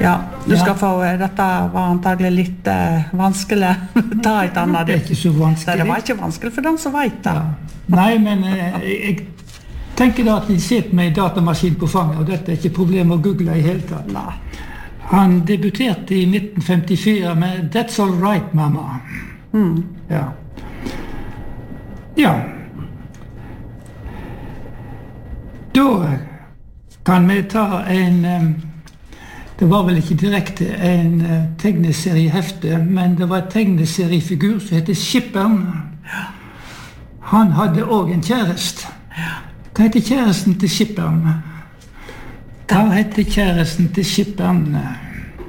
Ja, du skal få, dette var antagelig litt vanskelig, ta et annet. Det ikke så vanskelig. Det var ikke vanskelig for dem som vet det. Ja. Nei, men jeg tenker da at de sitter med en datamaskin på fanget, og dette ikke problem å google i hele tatt. Nei. Han debuterte i 1954 med That's All Right, Mama. Ja. Ja. Da kan vi ta det var vel ikke direkte en tegneseriehefte, men det var en tegneseriefigur som heter Skipperen. Han hadde også en kjæreste. Hva heter kjæresten til Skipperen? Hva heter kjæresten til Skipperen?